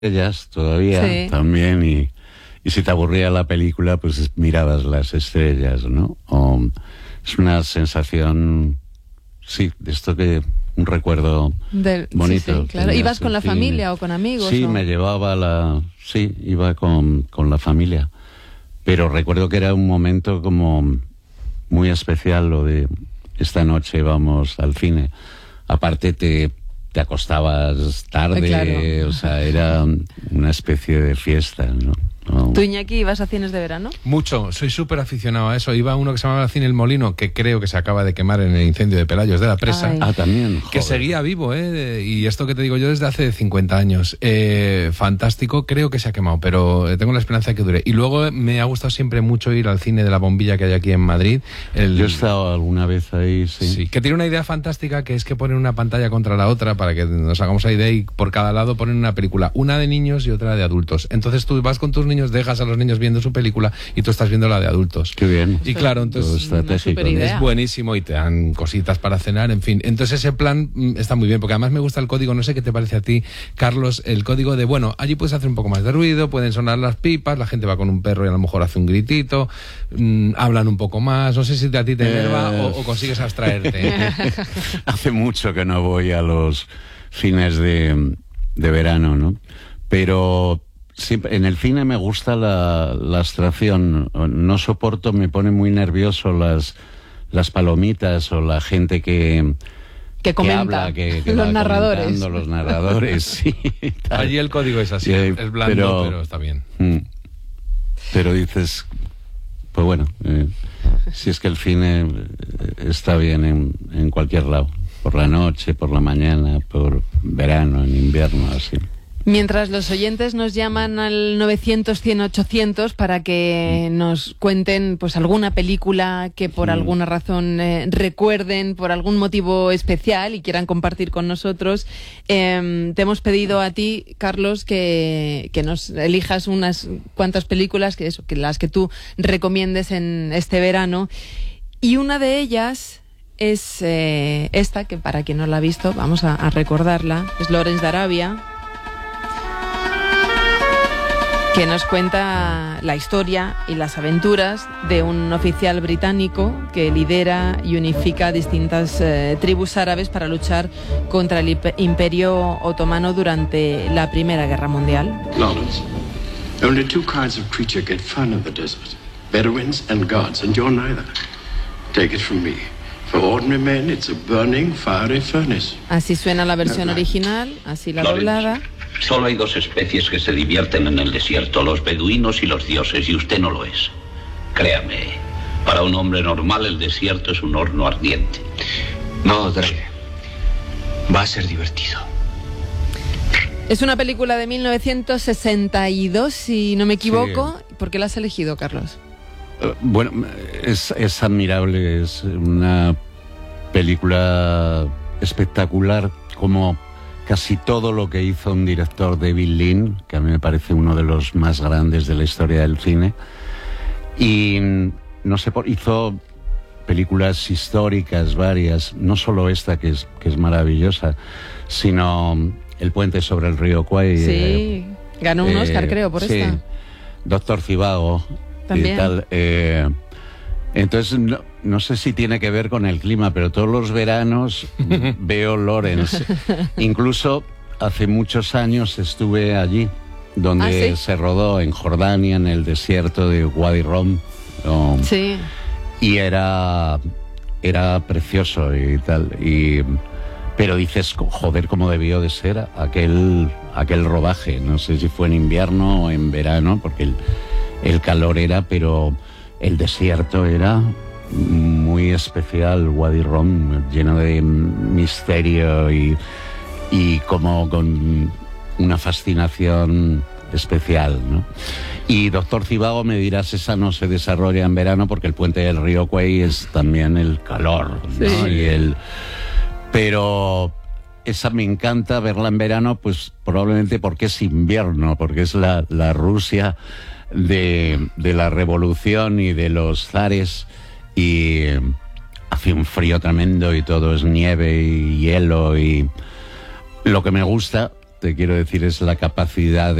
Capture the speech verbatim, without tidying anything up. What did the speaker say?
ellas todavía, sí. También, y, y si te aburría la película, pues mirabas las estrellas, ¿no? O, es una sensación, sí, de esto que... un recuerdo Del, bonito. Sí, sí, claro. ¿Ibas con la familia o con amigos? Sí, ¿o? me llevaba la... Sí, iba con, con la familia. Pero recuerdo que era un momento como muy especial lo de esta noche vamos al cine. Aparte te, te acostabas tarde, claro. O sea, era una especie de fiesta, ¿no? No. ¿Tú, Iñaki, ibas a cines de verano? Mucho, soy súper aficionado a eso. Iba a uno que se llamaba Cine El Molino, que creo que se acaba de quemar en el incendio de Pelayos de la Presa. Ay. Ah, también. Joder. Que seguía vivo, ¿eh? Y esto que te digo yo desde hace cincuenta años. Eh, fantástico, creo que se ha quemado, pero tengo la esperanza de que dure. Y luego me ha gustado siempre mucho ir al cine de la Bombilla que hay aquí en Madrid. El... Yo he estado alguna vez ahí, sí. Sí, que tiene una idea fantástica, que es que ponen una pantalla contra la otra para que nos hagamos la idea, y por cada lado ponen una película, una de niños y otra de adultos. Entonces tú vas con tus niños, dejas a los niños viendo su película y tú estás viendo la de adultos. Qué bien. Y claro, entonces es buenísimo y te dan cositas para cenar, en fin. Entonces ese plan mm, está muy bien, porque además me gusta el código, no sé qué te parece a ti, Carlos, el código de, bueno, allí puedes hacer un poco más de ruido, pueden sonar las pipas, la gente va con un perro y a lo mejor hace un gritito, mmm, hablan un poco más, no sé si a ti te enerva eh... o, o consigues abstraerte. Hace mucho que no voy a los fines de, de verano, ¿no? Pero... siempre, en el cine me gusta la, la abstracción, no soporto, me pone muy nervioso las, las palomitas o la gente que, que, comenta, que habla, que, que los narradores. Los narradores, sí. Tal. Allí el código es así, eh, es blando, pero, pero está bien. Pero dices, pues bueno, eh, si es que el cine está bien en, en cualquier lado, por la noche, por la mañana, por verano, en invierno, así. Mientras los oyentes nos llaman al novecientos, cien, ochocientos para que nos cuenten pues alguna película que por sí. alguna razón eh, recuerden, por algún motivo especial y quieran compartir con nosotros, eh, te hemos pedido a ti, Carlos, que, que nos elijas unas cuantas películas, que eso, que las que tú recomiendes en este verano, y una de ellas es eh, esta, que para quien no la ha visto, vamos a, a recordarla, es Lawrence de Arabia, que nos cuenta la historia y las aventuras de un oficial británico que lidera y unifica distintas eh, tribus árabes para luchar contra el Imperio Otomano durante la Primera Guerra Mundial. Lawrence, only two kinds of creature get fun in the desert: Bedouins and gods, and you're neither. Take it from me. For ordinary men, it's a burning, fiery furnace. Así suena la versión original, así la Lawrence. doblada. Solo hay dos especies que se divierten en el desierto, los beduinos y los dioses, y usted no lo es. Créame, para un hombre normal el desierto es un horno ardiente. No, Drake. Va a ser divertido. Es una película de mil novecientos sesenta y dos, si no me equivoco. Sí. ¿Por qué la has elegido, Carlos? Uh, bueno, es, es admirable, es una película espectacular, como... casi todo lo que hizo un director, David Lean, que a mí me parece uno de los más grandes de la historia del cine. Y no sé, hizo películas históricas varias, no solo esta que es, que es maravillosa, sino El puente sobre el río Kwai. Sí, eh, ganó un Oscar, eh, creo, por sí, esta. Doctor Zhivago. También. Y tal, eh, entonces, no, no sé si tiene que ver con el clima, pero todos los veranos veo Lawrence. Incluso hace muchos años estuve allí, donde ¿Ah, sí? se rodó en Jordania, en el desierto de Wadi Rum. Um, sí. Y era, era precioso y tal. Y, pero dices, joder, cómo debió de ser aquel, aquel rodaje. No sé si fue en invierno o en verano, porque el, el calor era, pero... el desierto era muy especial, Wadi Rum, lleno de misterio y, y como con una fascinación especial, ¿no? Y Doctor Zhivago, me dirás, esa no se desarrolla en verano porque el puente del río Kwai es también el calor, ¿no? Sí. Y el... Pero esa me encanta verla en verano, pues probablemente porque es invierno, porque es la, la Rusia... De, de la revolución y de los zares, y hace un frío tremendo y todo es nieve y hielo, y lo que me gusta te quiero decir, es la capacidad